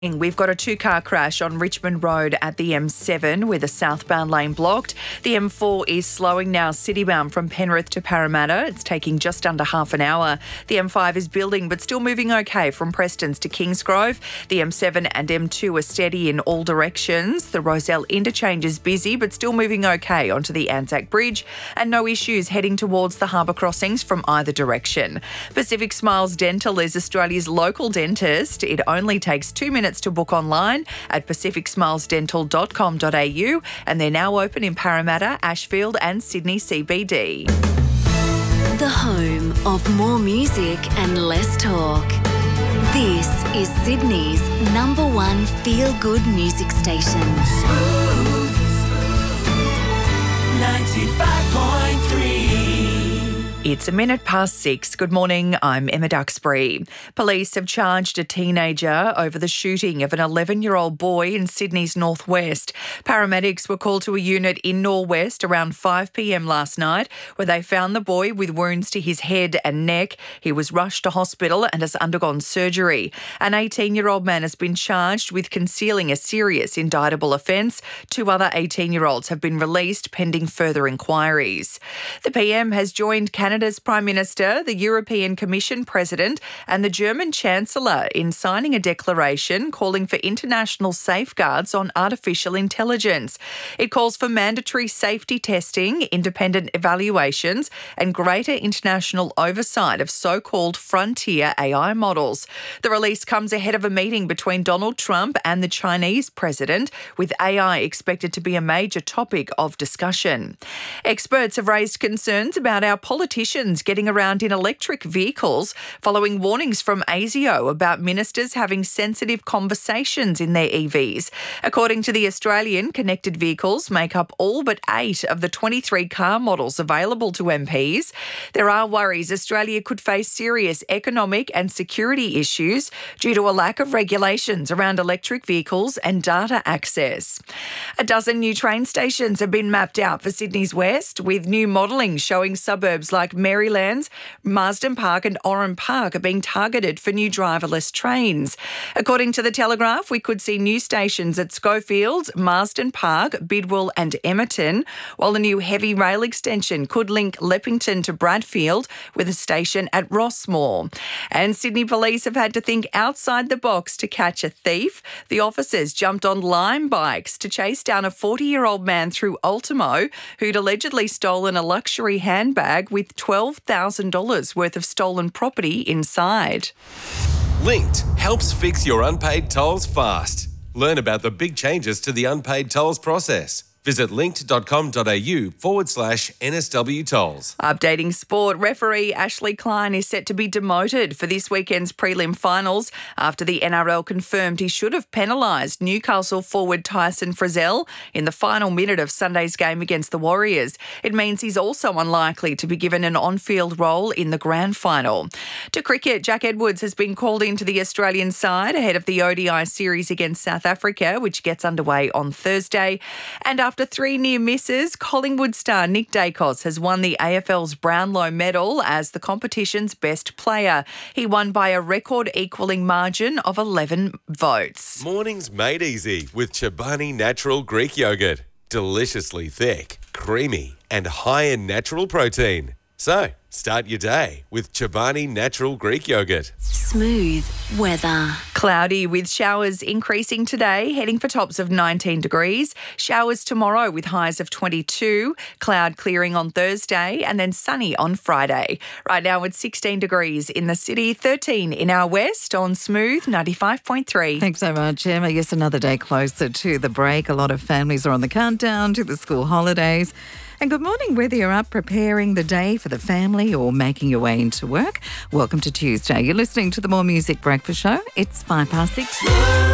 We've got a two-car crash on Richmond Road at the M7 with a southbound lane blocked. The M4 is slowing now citybound from Penrith to Parramatta. It's taking just under half an hour. The M5 is building but still moving okay from Prestons to Kingsgrove. The M7 and M2 are steady in all directions. The Rozelle interchange is busy but still moving okay onto the Anzac Bridge, and no issues heading towards the harbour crossings from either direction. Pacific Smiles Dental is Australia's local dentist. It only takes 2 minutes to book online at pacificsmilesdental.com.au, and they're now open in Parramatta, Ashfield and Sydney CBD. The home of more music and less talk. This is Sydney's #1 feel-good music station. Smooth 95.3. It's 6:01. Good morning, I'm Emma Duxbury. Police have charged a teenager over the shooting of an 11-year-old boy in Sydney's northwest. Paramedics were called to a unit in Norwest around 5 p.m. last night, where they found the boy with wounds to his head and neck. He was rushed to hospital and has undergone surgery. An 18-year-old man has been charged with concealing a serious indictable offence. 2 other 18-year-olds have been released pending further inquiries. The PM has joined Canada's Prime Minister, the European Commission President and the German Chancellor in signing a declaration calling for international safeguards on artificial intelligence. It calls for mandatory safety testing, independent evaluations and greater international oversight of so-called frontier AI models. The release comes ahead of a meeting between Donald Trump and the Chinese president, with AI expected to be a major topic of discussion. Experts have raised concerns about our politicians getting around in electric vehicles following warnings from ASIO about ministers having sensitive conversations in their EVs. According to The Australian, connected vehicles make up all but 8 of the 23 car models available to MPs. There are worries Australia could face serious economic and security issues due to a lack of regulations around electric vehicles and data access. A dozen new train stations have been mapped out for Sydney's west, with new modelling showing suburbs like Marylands, Marsden Park and Oran Park are being targeted for new driverless trains. According to The Telegraph, we could see new stations at Schofields, Marsden Park, Bidwell and Emerton, while the new heavy rail extension could link Leppington to Bradfield with a station at Rossmore. And Sydney police have had to think outside the box to catch a thief. The officers jumped on Lime bikes to chase down a 40-year-old man through Ultimo who'd allegedly stolen a luxury handbag with $12,000 worth of stolen property inside. Linked helps fix your unpaid tolls fast. Learn about the big changes to the unpaid tolls process. Visit linked.com.au/NSW tolls. Updating sport, referee Ashley Klein is set to be demoted for this weekend's prelim finals after the NRL confirmed he should have penalised Newcastle forward Tyson Frizzell in the final minute of Sunday's game against the Warriors. It means he's also unlikely to be given an on-field role in the grand final. To cricket, Jack Edwards has been called into the Australian side ahead of the ODI series against South Africa, which gets underway on Thursday. And after 3 near misses, Collingwood star Nick Dacos has won the AFL's Brownlow medal as the competition's best player. He won by a record-equalling margin of 11 votes. Mornings made easy with Chobani Natural Greek Yogurt. Deliciously thick, creamy and high in natural protein. So, start your day with Chobani Natural Greek Yogurt. Smooth weather. Cloudy with showers increasing today, heading for tops of 19 degrees. Showers tomorrow with highs of 22. Cloud clearing on Thursday and then sunny on Friday. Right now it's 16 degrees in the city, 13 in our west on Smooth 95.3. Thanks so much, Emma. Yes, another day closer to the break. A lot of families are on the countdown to the school holidays. And good morning, whether you're up preparing the day for the family or making your way into work. Welcome to Tuesday. You're listening to the More Music Breakfast Show. It's 6:05.